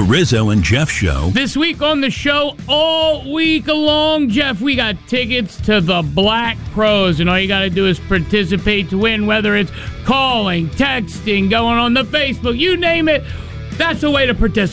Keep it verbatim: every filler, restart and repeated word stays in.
Rizzo and Jeff Show. This week on the show, all week long, Jeff, we got tickets to the Black Crowes, and all you got to do is participate to win, whether it's calling, texting, going on the Facebook, you name it. That's the way to participate.